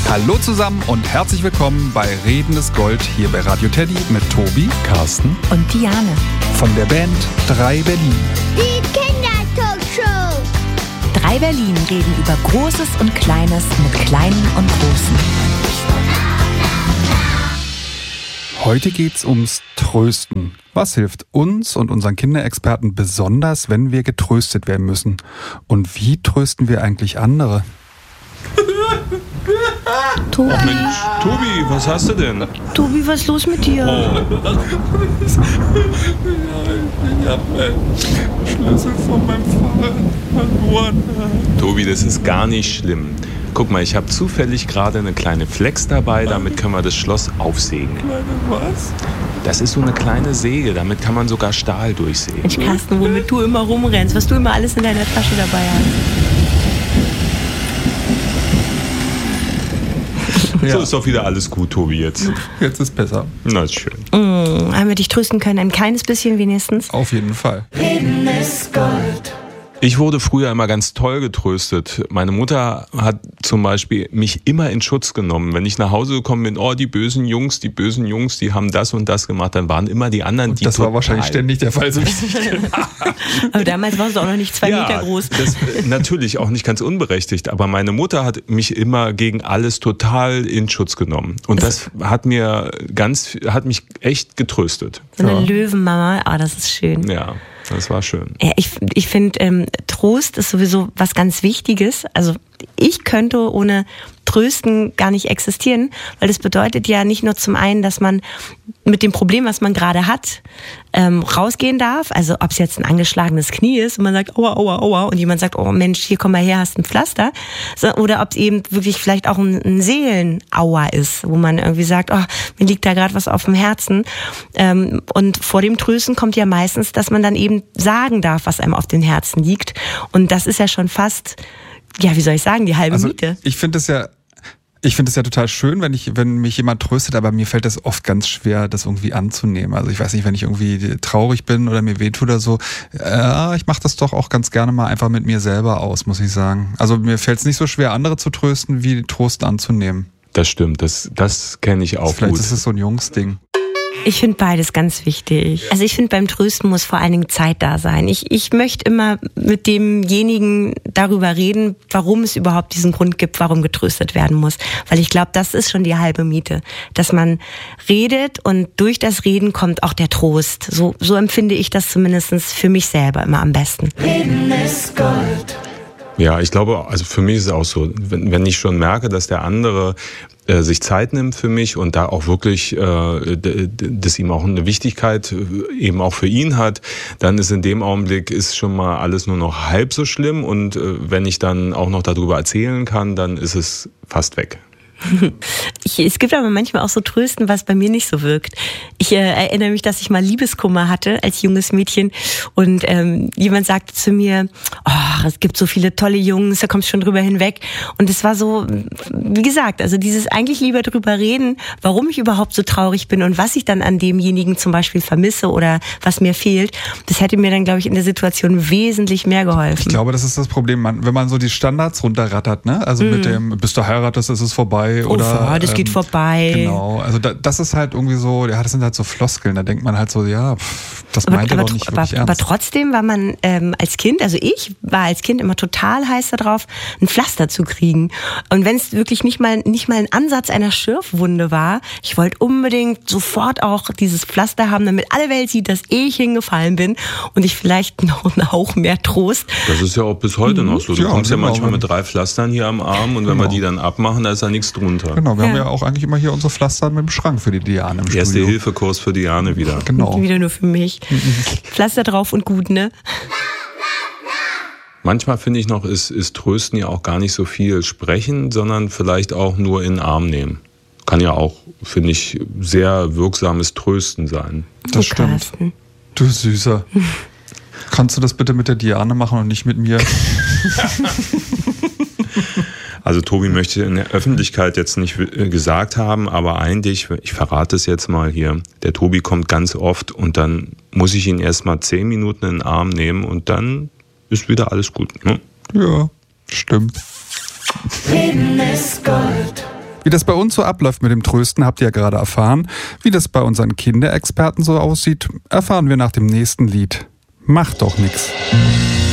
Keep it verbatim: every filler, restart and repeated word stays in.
Hallo zusammen und herzlich willkommen bei Reden ist Gold hier bei Radio Teddy mit Tobi, Carsten und Diane von der Band drei Berlin. Die Kindertalkshow. drei Berlin reden über Großes und Kleines mit Kleinen und Großen. Heute geht's ums Trösten. Was hilft uns und unseren Kinderexperten besonders, wenn wir getröstet werden müssen? Und wie trösten wir eigentlich andere? Tobi. Oh Mensch, Tobi, was hast du denn? Tobi, was ist los mit dir? Oh. Ich habe meinen Schlüssel von meinem Fahrrad verloren. Tobi, das ist gar nicht schlimm. Guck mal, ich habe zufällig gerade eine kleine Flex dabei, damit können wir das Schloss aufsägen. Kleine was? Das ist so eine kleine Säge, damit kann man sogar Stahl durchsägen. Mensch, Carsten, womit du immer rumrennst, was du immer alles in deiner Tasche dabei hast. Ja. So ist doch wieder alles gut, Tobi, jetzt. Jetzt ist besser. Na, ist schön. Mm, haben wir dich trösten können? Ein kleines bisschen wenigstens? Auf jeden Fall. Reden ist Gold. Ich wurde früher immer ganz toll getröstet. Meine Mutter hat zum Beispiel mich immer in Schutz genommen. Wenn ich nach Hause gekommen bin, oh, die bösen Jungs, die bösen Jungs, die haben das und das gemacht, dann waren immer die anderen, die Das war wahrscheinlich ständig der Fall, so wie ich Aber damals warst du auch noch nicht zwei ja, Meter groß. Das, natürlich auch nicht ganz unberechtigt, aber meine Mutter hat mich immer gegen alles total in Schutz genommen. Und das hat mir ganz, hat mich echt getröstet. So eine Ja. Löwenmama, ah, das ist schön. Ja, das war schön. Ja, ich ich finde, ähm, Trost ist sowieso was ganz Wichtiges. Also ich könnte ohne Trösten gar nicht existieren, weil das bedeutet ja nicht nur zum einen, dass man mit dem Problem, was man gerade hat, ähm, rausgehen darf. Also ob es jetzt ein angeschlagenes Knie ist und man sagt, aua, aua, aua, und jemand sagt, oh Mensch, hier komm mal her, hast ein Pflaster. So, oder ob es eben wirklich vielleicht auch ein, ein Seelenaua ist, wo man irgendwie sagt, oh, mir liegt da gerade was auf dem Herzen. Ähm, und vor dem Trösten kommt ja meistens, dass man dann eben sagen darf, was einem auf dem Herzen liegt. Und das ist ja schon fast, ja, wie soll ich sagen, die halbe also, Miete. Ich finde es ja, ich finde es ja total schön, wenn ich, wenn mich jemand tröstet, aber mir fällt es oft ganz schwer, das irgendwie anzunehmen. Also ich weiß nicht, wenn ich irgendwie traurig bin oder mir wehtut oder so, äh, ich mache das doch auch ganz gerne mal einfach mit mir selber aus, muss ich sagen. Also mir fällt es nicht so schwer, andere zu trösten, wie Trost anzunehmen. Das stimmt, das, das kenne ich auch Vielleicht gut. ist es so ein Jungsding. Ich finde beides ganz wichtig. Also ich finde, beim Trösten muss vor allen Dingen Zeit da sein. Ich, ich möchte immer mit demjenigen darüber reden, warum es überhaupt diesen Grund gibt, warum getröstet werden muss. Weil ich glaube, das ist schon die halbe Miete. Dass man redet und durch das Reden kommt auch der Trost. So, so empfinde ich das zumindest für mich selber immer am besten. Reden ist Gold. Ja, ich glaube, also für mich ist es auch so, wenn, wenn ich schon merke, dass der andere äh, sich Zeit nimmt für mich und da auch wirklich, äh, d- d- dass ihm auch eine Wichtigkeit äh, eben auch für ihn hat, dann ist in dem Augenblick ist schon mal alles nur noch halb so schlimm und äh, wenn ich dann auch noch darüber erzählen kann, dann ist es fast weg. Ich, es gibt aber manchmal auch so Trösten, was bei mir nicht so wirkt. Ich äh, erinnere mich, dass ich mal Liebeskummer hatte als junges Mädchen und ähm, jemand sagte zu mir, oh, es gibt so viele tolle Jungs, da kommst du schon drüber hinweg. Und es war so, wie gesagt, also dieses eigentlich lieber drüber reden, warum ich überhaupt so traurig bin und was ich dann an demjenigen zum Beispiel vermisse oder was mir fehlt, das hätte mir dann, glaube ich, in der Situation wesentlich mehr geholfen. Ich glaube, das ist das Problem, man, wenn man so die Standards runterrattert, ne? Also mm. mit dem, bis du heiratest, ist es vorbei. Oder, oh, das geht ähm, vorbei. Genau, also da, das ist halt irgendwie so, ja, das sind halt so Floskeln, da denkt man halt so, ja, pff, das aber, meint er aber, doch nicht aber, wirklich aber ernst. trotzdem war man ähm, als Kind, also ich war als Kind immer total heiß darauf, ein Pflaster zu kriegen. Und wenn es wirklich nicht mal nicht mal ein Ansatz einer Schürfwunde war, ich wollte unbedingt sofort auch dieses Pflaster haben, damit alle Welt sieht, dass ich hingefallen bin und ich vielleicht noch einen Hauch mehr Trost. Das ist ja auch bis heute noch so. Du Ja, kommst genau. ja manchmal mit drei Pflastern hier am Arm und wenn Genau. wir die dann abmachen, da ist da nichts drunter. Genau, wir Ja. haben ja auch eigentlich immer hier unsere Pflaster mit dem Schrank für die Diane im Studio. Erste-Hilfe-Kurs für Diane wieder. Genau. Wieder nur für mich. Pflaster drauf und gut, ne? Manchmal finde ich noch, ist, ist Trösten ja auch gar nicht so viel sprechen, sondern vielleicht auch nur in den Arm nehmen. Kann ja auch, finde ich, sehr wirksames Trösten sein. Das Oh, stimmt. Carsten. Du Süßer. Kannst du das bitte mit der Diane machen und nicht mit mir? Also Tobi möchte in der Öffentlichkeit jetzt nicht gesagt haben, aber eigentlich, ich verrate es jetzt mal hier, der Tobi kommt ganz oft und dann muss ich ihn erst mal zehn Minuten in den Arm nehmen und dann ist wieder alles gut. Ne? Ja, stimmt. Reden ist Gold. Wie das bei uns so abläuft mit dem Trösten, habt ihr ja gerade erfahren. Wie das bei unseren Kinderexperten so aussieht, erfahren wir nach dem nächsten Lied. Macht doch nix.